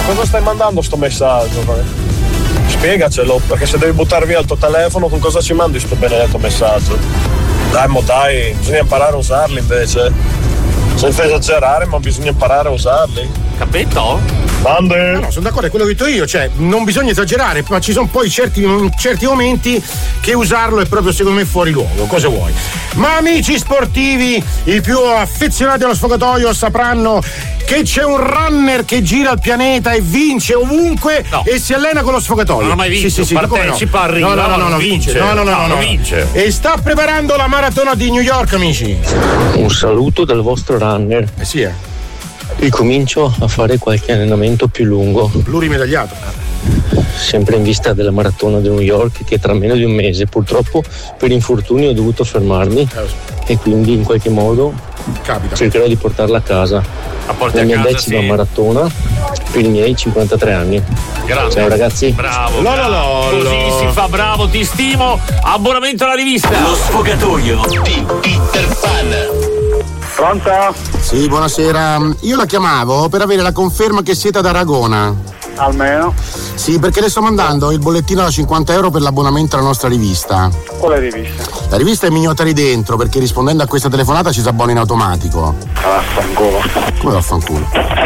cosa stai mandando sto messaggio? Spiegacelo, perché se devi buttare via il tuo telefono, con cosa ci mandi sto benedetto messaggio? Dai, bisogna imparare a usarli invece. Senza esagerare, ma bisogna imparare a usarli. Capito? Mande. No, sono d'accordo, è quello che ho detto io, cioè non bisogna esagerare, ma ci sono poi certi momenti che usarlo è proprio secondo me fuori luogo. Cosa vuoi? Ma amici sportivi, i più affezionati allo sfogatoio sapranno che c'è un runner che gira il pianeta e vince ovunque e si allena con lo sfogatoio. Non ho mai vinto, sì, partecipa, arriva, no, vince. No, vince. E sta preparando la maratona di New York, amici. Un saluto dal vostro runner. Sì. Ricomincio a fare qualche allenamento più lungo. Plurimedagliato. Sempre in vista della maratona di New York, che è tra meno di un mese. Purtroppo per infortunio ho dovuto fermarmi e quindi in qualche modo cercherò di portarla a casa. La mia decima maratona per i miei 53 anni. Grazie. Ciao ragazzi. Bravo. Così si fa, bravo, ti stimo. Abbonamento alla rivista. Lo sfogatoio di Peter Pan. Pronto? Sì, buonasera. Io la chiamavo per avere la conferma che siete ad Aragona. Almeno? Sì, perché le sto mandando il bollettino da 50 euro per l'abbonamento alla nostra rivista. Quale rivista? La rivista è Mignottari dentro, perché rispondendo a questa telefonata ci si abbona in automatico. Vaffanculo. Come vaffanculo?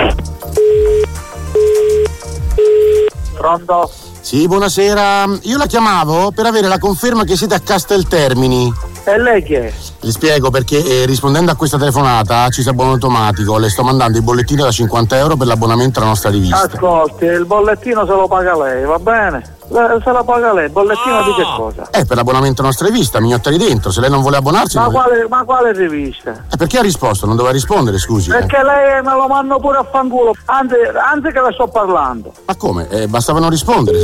Pronto? Sì, buonasera. Io la chiamavo per avere la conferma che siete a Casteltermini. E lei chi è? Le spiego perché rispondendo a questa telefonata ci si abbona in automatico. Le sto mandando il bollettino da 50 euro per l'abbonamento alla nostra rivista. Ascolti, il bollettino se lo paga lei, va bene? Se la paga lei, il bollettino di che cosa? Per l'abbonamento alla nostra rivista, Mignottari dentro. Se lei non vuole abbonarsi... Ma quale rivista? Perché ha risposto? Non doveva rispondere, scusi. Perché lei me lo mando pure a fanculo, anzi che le sto parlando. Ma come? Bastava non rispondere.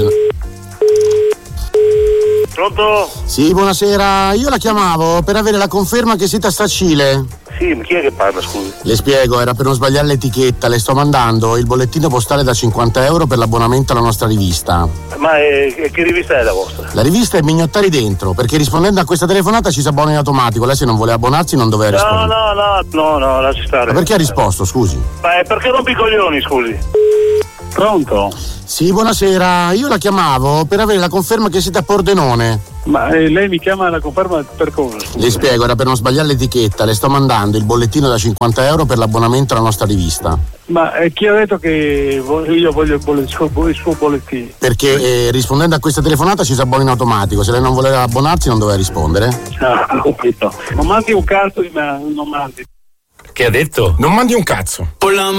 Pronto? Sì, buonasera. Io la chiamavo per avere la conferma che siete a Stacile. Sì, ma chi è che parla, scusi? Le spiego, era per non sbagliare l'etichetta. Le sto mandando il bollettino postale da 50 euro per l'abbonamento alla nostra rivista. Ma che rivista è la vostra? La rivista è Mignottari dentro, perché rispondendo a questa telefonata ci si abbona in automatico. Lei se non vuole abbonarsi non doveva rispondere. No, lasci stare. Ma perché ha risposto, scusi? Ma perché rompi i coglioni, scusi? Pronto? Sì, buonasera. Io la chiamavo per avere la conferma che siete a Pordenone. Ma lei mi chiama la conferma per cosa? Scusi? Le spiego, era per non sbagliare l'etichetta. Le sto mandando il bollettino da 50 euro per l'abbonamento alla nostra rivista. Ma chi ha detto che io voglio il suo bollettino? Perché rispondendo a questa telefonata ci si abbona in automatico. Se lei non voleva abbonarsi non doveva rispondere. Ho capito. Ma mandi un cazzo di me, non mandi. Che ha detto? Non mandi un cazzo.